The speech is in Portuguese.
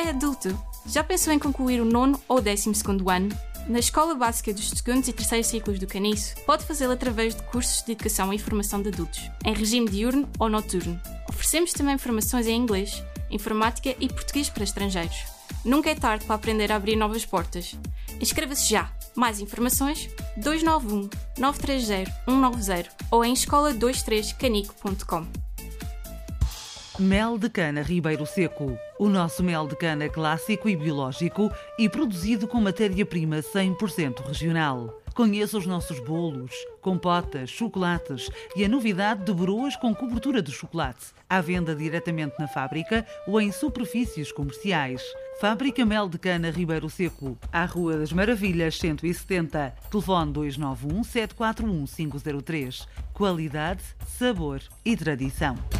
adulto, já pensou em concluir o 9º ou 12º ano? Na Escola Básica dos 2º e 3º ciclos do Caniço, pode fazê-lo através de cursos de educação e formação de adultos, em regime diurno ou noturno. Oferecemos também formações em inglês, informática e português para estrangeiros. Nunca é tarde para aprender a abrir novas portas. Inscreva-se já! Mais informações 291 930 190 ou em escola23canico.com. Mel de cana Ribeiro Seco. O nosso mel de cana clássico e biológico e produzido com matéria-prima 100% regional. Conheça os nossos bolos, compotas, chocolates e a novidade de broas com cobertura de chocolate. À venda diretamente na fábrica ou em superfícies comerciais. Fábrica Mel de Cana Ribeiro Seco, à Rua das Maravilhas 170. Telefone 291 741 503. Qualidade, sabor e tradição.